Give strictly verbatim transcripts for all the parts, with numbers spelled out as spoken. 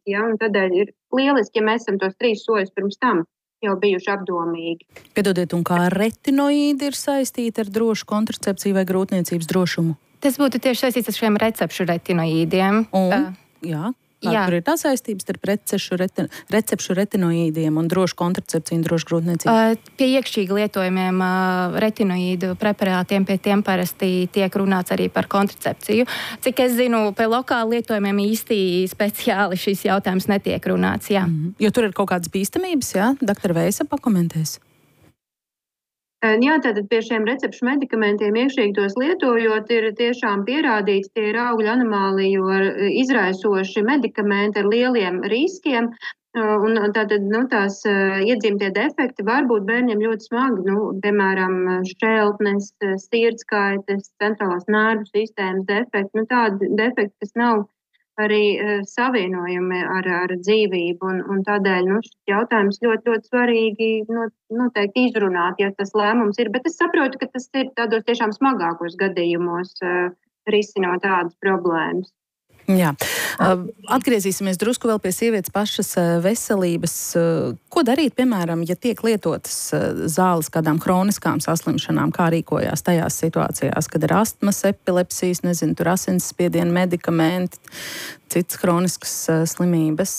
lieliski, ja, un tādēļ ir lieliski, ja mēs esam tos trīs soļus pirms tam jau bijuši apdomīgi. Piedodiet, un kā retinoīdi ir saistīti ar drošu kontracepciju vai grūtniecības drošumu? Tas būtu tieši saistīts ar šiem recepšu retinoīdiem. Un, uh, jā. Kā tur ir tā saistības starp recepšu, reti, recepšu retinoīdiem un drošu kontracepciju un drošu grūtniecību? Uh, pie iekšķīgi lietojumiem uh, retinoīdu preparātiem pie tiem parasti tiek runāts arī par kontracepciju. Cik es zinu, pie lokāli lietojumiem īsti speciāli šis jautājums netiek runāts, jā. Mm-hmm. Jo tur ir kaut kādas bīstamības, jā? Doktora Veisa pakomentēs. Jā, tātad pie šiem recepšu medikamentiem iekšīgi tos lietojot ir tiešām pierādīts, tie ir augļu anomāliju izraisoši medikamenti ar lieliem riskiem. Un tātad, nu, tās iedzimtie defekti var būt bērniem ļoti smagi, nu, piemēram, šķeltnes, sirdskaites, centrālās nervu sistēmas defekti, nu, tādi defekti, kas nav arī uh, savienojumi ar, ar dzīvību, un, un tādēļ, nu, šis jautājums ļoti, ļoti svarīgi not, noteikti izrunāt, ja tas lēmums ir, bet es saprotu, ka tas ir tādos tiešām smagākos gadījumos uh, risinot tādas problēmas. Jā. Atgriezīsimies drusku vēl pie sievietes pašas veselības. Ko darīt, piemēram, ja tiek lietotas zāles kādām hroniskām saslimšanām, kā rīkojās tajās situācijās, kad ir astmas, epilepsijas, nezinu, tur asinsspiediena medikamenti, citas hroniskas slimības?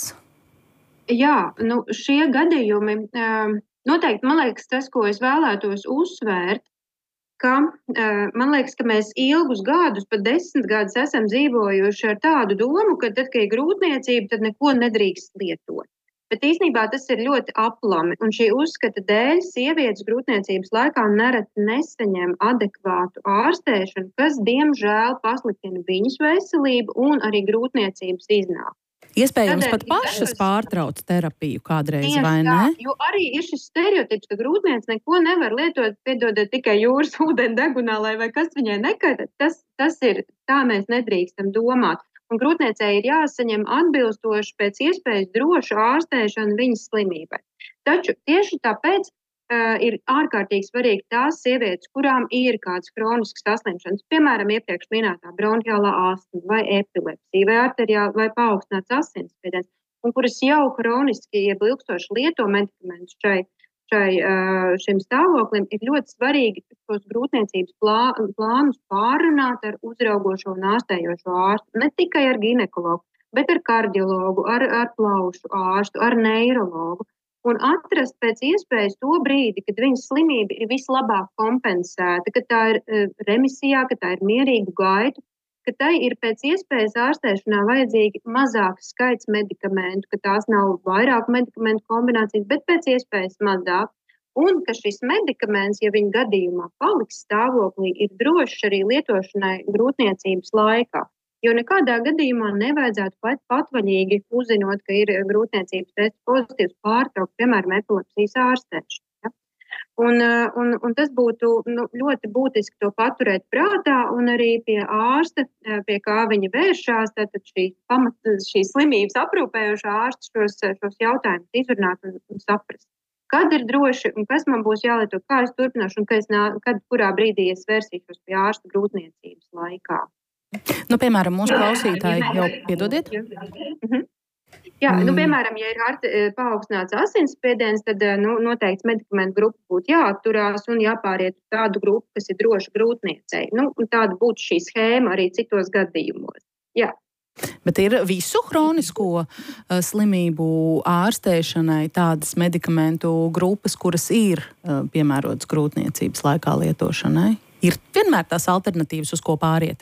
Jā, nu šie gadījumi, noteikti, man liekas, tas, ko es vēlētos uzsvērt, ka man liekas, ka mēs ilgus gadus, pat desmit gadus esam dzīvojuši ar tādu domu, ka tad, kad ir grūtniecība, tad neko nedrīkst lietot. Bet īstenībā tas ir ļoti aplami, un šī uzskata dēļ sievietes grūtniecības laikā nereti nesaņem adekvātu ārstēšanu, kas, diemžēl, pasliktina viņas veselību un arī grūtniecības iznākumu. Iespējams, pat pašas pārtrauc terapiju kādreiz, tieši vai ne? Tā, jo arī ir šis stereotips, ka grūtniece neko nevar lietot, piedodot tikai jūras ūdeni degunā, vai kas viņai nekaita. Tas, tas ir, tā mēs nedrīkstam domāt. Un grūtniecei ir jāsaņem atbilstoši pēc iespējas drošu ārstēšanu viņas slimībai. Taču tieši tāpēc uh, ir ārkārtīgi svarīgi tās sievietes, kurām ir kādas hroniskas saslimšanas, piemēram, iepriekš minētā bronhiālā astma vai epilepsija vai arteriāla vai paaugstināts asinsspiediens, un kuras jau hroniski jeb ilgstoši lieto medikamentus šai, šai, uh, šim stāvoklim, ir ļoti svarīgi tos grūtniecības plā, plānus pārunāt ar uzraugošo un ārstējošo ārstu, ne tikai ar ginekologu, bet ar kardiologu, ar, ar plaušu ārstu, ar neirologu. Un atrast pēc iespējas to brīdi, kad viņas slimība ir vislabāk kompensēta, ka tā ir uh, remisijā, ka tā ir mierīgu gaitu, ka tai ir pēc iespējas ārstēšanā vajadzīgi mazāks skaits medikamentu, ka tās nav vairāk medikamentu kombinācijas, bet pēc iespējas mazāk. Un ka šis medikaments, ja viņa gadījumā paliks stāvoklī, ir drošs arī lietošanai grūtniecības laikā. Jo nekādā gadījumā nevajadzētu pat patvaļīgi uzzinot, ka ir grūtniecības tests pozitīvs pārtraukt, piemēram, epilepsijas ārstēšanu. Ja? Un, un, un tas būtu nu, ļoti būtiski to paturēt prātā un arī pie ārsta, pie kā viņa vēršās, tātad šī, pamat, šī slimības aprūpējošā ārsta šos, šos jautājumus izrunāt un, un saprast. Kad ir droši un kas man būs jālieto, kā es turpināšu un kad, kad kurā brīdī es vērsīšos pie ārsta grūtniecības laikā. Nu, piemēram, mūsu klausītāji jau piedodiet? Mhm. Jā, nu, piemēram, ja ir art, paaugstināts asinsspiediens, tad nu, noteikti medikamentu grupu būtu jāatturās un jāpāriet tādu grupu, kas ir droša grūtniecei. Nu, tāda būtu šī schēma arī citos gadījumos. Jā. Bet ir visu hronisko uh, slimību ārstēšanai tādas medikamentu grupas, kuras ir uh, piemērotas grūtniecības laikā lietošanai? Ir vienmēr tās alternatīvas, uz ko pāriet?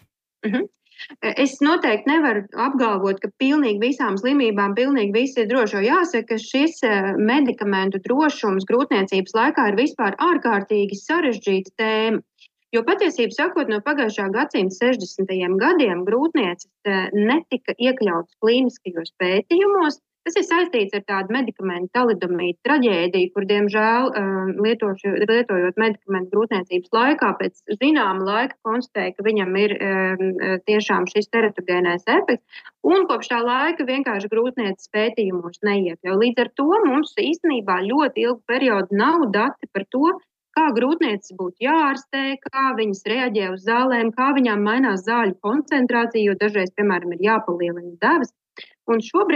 Mhm. Es noteikti nevaru apgalvot, ka pilnīgi visām slimībām pilnīgi viss ir droši. Jāsaka, ka šis medikamentu drošums grūtniecības laikā ir vispār ārkārtīgi sarežģīta tēma. Jo patiesībā sakot, no pagājušā gadsimta sešdesmitajiem gadiem grūtnieces netika iekļautas klīniskajos pētījumos. Tas ir saistīts ar tādu medikamentu talidomīdu traģēdiju, kur, diemžēl, lietošu, lietojot medikamentu grūtniecības laikā, pēc zināma laika konstatēja, ka viņam ir tiešām šis teratogēnais efekts, un kopš tā laika vienkārši grūtnieces pētījumos neiekļauj. Līdz ar to mums īstenībā ļoti ilgu periodu nav dati par to, kā grūtnieces būtu jāārstē, kā viņas reaģē uz zālēm, kā viņām mainās zāļu koncentrācija, jo dažreiz, piemēram, ir jāpalielina devas. Un šobrīd